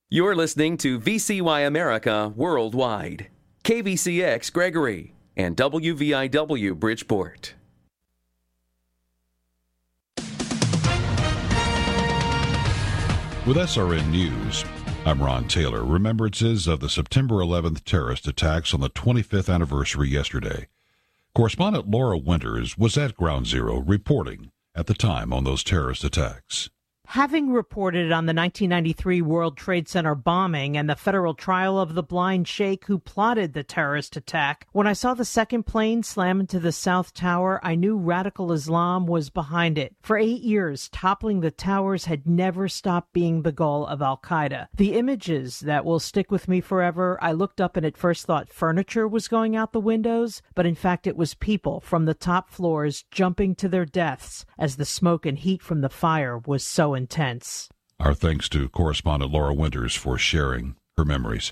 You're listening to VCY America Worldwide, KVCX Gregory, and WVIW Bridgeport. With SRN News, I'm Ron Taylor. Remembrances of the September 11th terrorist attacks on the 25th anniversary yesterday. Correspondent Laura Winters was at Ground Zero reporting at the time on those terrorist attacks. Having reported on the 1993 World Trade Center bombing and the federal trial of the blind sheikh who plotted the terrorist attack, when I saw the second plane slam into the South Tower, I knew radical Islam was behind it. For 8 years, toppling the towers had never stopped being the goal of al-Qaeda. The images that will stick with me forever, I looked up and at first thought furniture was going out the windows, but in fact it was people from the top floors jumping to their deaths as the smoke and heat from the fire was so intense. Our thanks to correspondent Laura Winters for sharing her memories.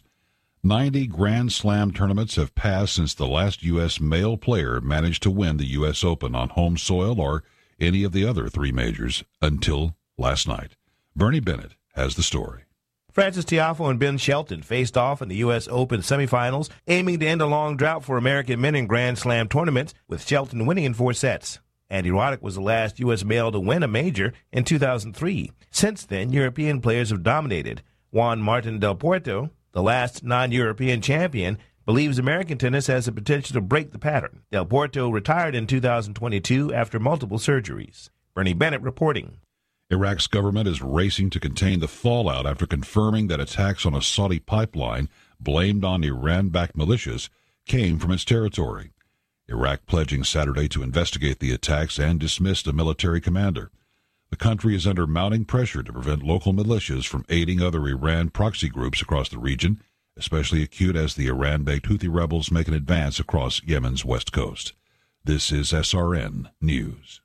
90 Grand Slam tournaments have passed since the last U.S. male player managed to win the U.S. Open on home soil or any of the other three majors until last night. Bernie Bennett has the story. Frances Tiafoe and Ben Shelton faced off in the U.S. Open semifinals, aiming to end a long drought for American men in Grand Slam tournaments, with Shelton winning in 4 sets. Andy Roddick was the last U.S. male to win a major in 2003. Since then, European players have dominated. Juan Martín del Potro, the last non-European champion, believes American tennis has the potential to break the pattern. Del Potro retired in 2022 after multiple surgeries. Bernie Bennett reporting. Iraq's government is racing to contain the fallout after confirming that attacks on a Saudi pipeline blamed on Iran-backed militias came from its territory. Iraq pledging Saturday to investigate the attacks and dismissed a military commander. The country is under mounting pressure to prevent local militias from aiding other Iran proxy groups across the region, especially acute as the Iran-backed Houthi rebels make an advance across Yemen's west coast. This is SRN News.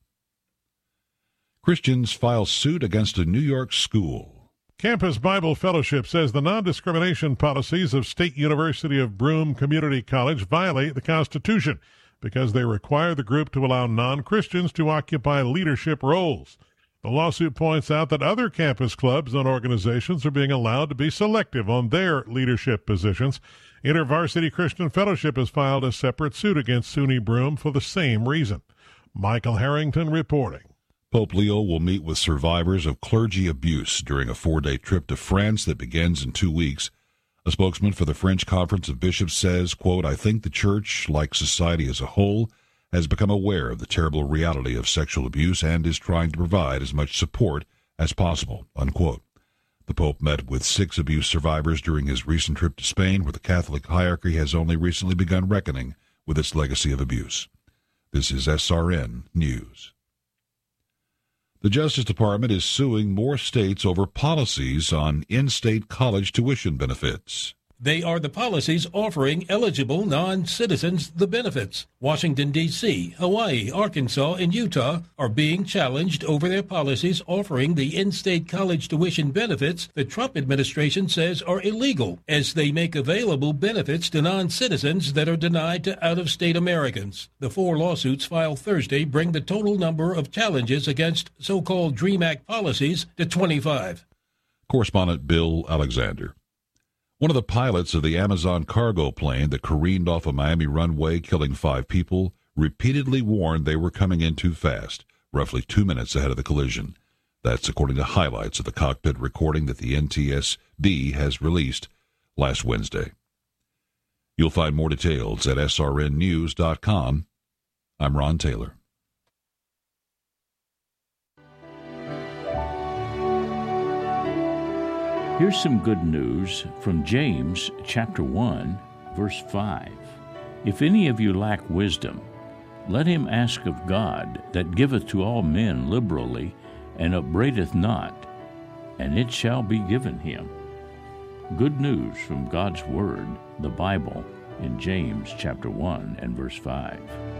Christians file suit against a New York school. Campus Bible Fellowship says the non-discrimination policies of State University of Broome Community College violate the Constitution because they require the group to allow non-Christians to occupy leadership roles. The lawsuit points out that other campus clubs and organizations are being allowed to be selective on their leadership positions. InterVarsity Christian Fellowship has filed a separate suit against SUNY Broome for the same reason. Michael Harrington reporting. Pope Leo will meet with survivors of clergy abuse during a 4-day trip to France that begins in 2 weeks. A spokesman for the French Conference of Bishops says, quote, "I think the church, like society as a whole, has become aware of the terrible reality of sexual abuse and is trying to provide as much support as possible," unquote. The Pope met with 6 abuse survivors during his recent trip to Spain, where the Catholic hierarchy has only recently begun reckoning with its legacy of abuse. This is SRN News. The Justice Department is suing more states over policies on in-state college tuition benefits. They are the policies offering eligible non-citizens the benefits. Washington, D.C., Hawaii, Arkansas, and Utah are being challenged over their policies offering the in-state college tuition benefits the Trump administration says are illegal, as they make available benefits to non-citizens that are denied to out-of-state Americans. The 4 lawsuits filed Thursday bring the total number of challenges against so-called DREAM Act policies to 25. Correspondent Bill Alexander. One of the pilots of the Amazon cargo plane that careened off a Miami runway, killing 5 people, repeatedly warned they were coming in too fast, roughly 2 minutes ahead of the collision. That's according to highlights of the cockpit recording that the NTSB has released last Wednesday. You'll find more details at srnnews.com. I'm Ron Taylor. Here's some good news from James chapter 1, verse 5. If any of you lack wisdom, let him ask of God, that giveth to all men liberally, and upbraideth not, and it shall be given him. Good news from God's Word, the Bible, in James chapter 1 and verse 5.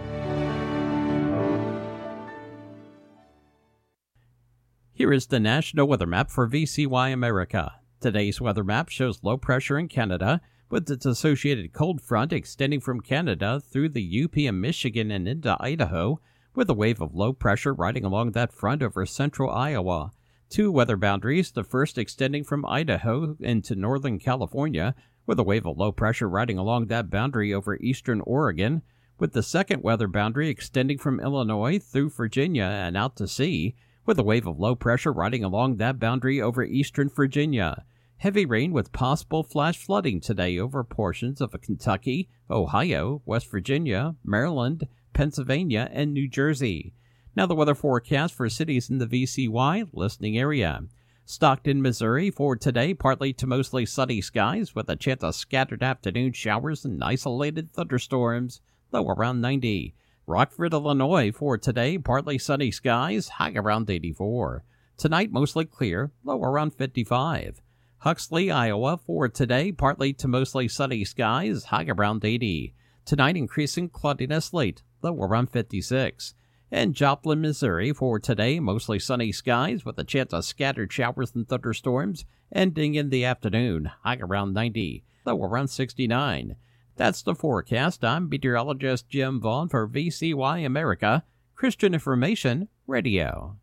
Here is the National Weather Map for VCY America. Today's weather map shows low pressure in Canada, with its associated cold front extending from Canada through the UP and Michigan and into Idaho, with a wave of low pressure riding along that front over central Iowa. Two weather boundaries, the first extending from Idaho into northern California, with a wave of low pressure riding along that boundary over eastern Oregon, with the second weather boundary extending from Illinois through Virginia and out to sea, with a wave of low pressure riding along that boundary over eastern Virginia. Heavy rain with possible flash flooding today over portions of Kentucky, Ohio, West Virginia, Maryland, Pennsylvania, and New Jersey. Now the weather forecast for cities in the VCY listening area. Stockton, Missouri, for today, partly to mostly sunny skies with a chance of scattered afternoon showers and isolated thunderstorms, low around 90. Rockford, Illinois, for today, partly sunny skies, high around 84. Tonight, mostly clear, low around 55. Huxley, Iowa, for today, partly to mostly sunny skies, high around 80. Tonight, increasing cloudiness late, low around 56. And Joplin, Missouri, for today, mostly sunny skies with a chance of scattered showers and thunderstorms, ending in the afternoon, high around 90, low around 69. That's the forecast. I'm meteorologist Jim Vaughn for VCY America, Christian Information Radio.